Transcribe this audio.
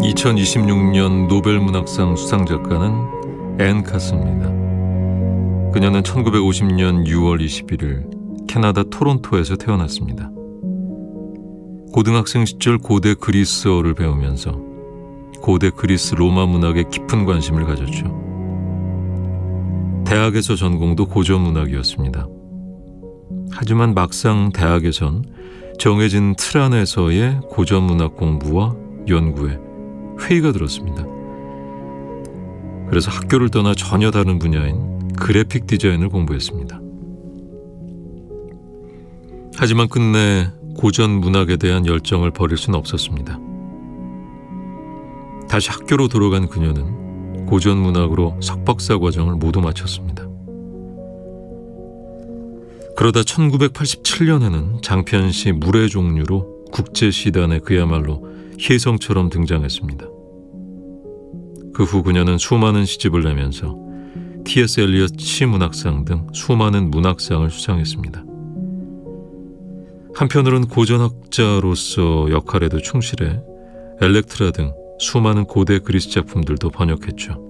2026년 노벨문학상 수상 작가는 앤 카스입니다. 그녀는 1950년 6월 21일 캐나다 토론토에서 태어났습니다. 고등학생 시절 고대 그리스어를 배우면서 고대 그리스 로마 문학에 깊은 관심을 가졌죠. 대학에서 전공도 고전문학이었습니다. 하지만 막상 대학에선 정해진 틀 안에서의 고전문학 공부와 연구에 회의가 들었습니다. 그래서 학교를 떠나 전혀 다른 분야인 그래픽 디자인을 공부했습니다. 하지만 끝내 고전 문학에 대한 열정을 버릴 수는 없었습니다. 다시 학교로 돌아간 그녀는 고전 문학으로 석박사 과정을 모두 마쳤습니다. 그러다 1987년에는 장편시 물의 종류로 국제시단에 그야말로 혜성처럼 등장했습니다. 그 후 그녀는 수많은 시집을 내면서 T.S. 엘리엇 시문학상 등 수많은 문학상을 수상했습니다. 한편으론 고전학자로서 역할에도 충실해 엘렉트라 등 수많은 고대 그리스 작품들도 번역했죠.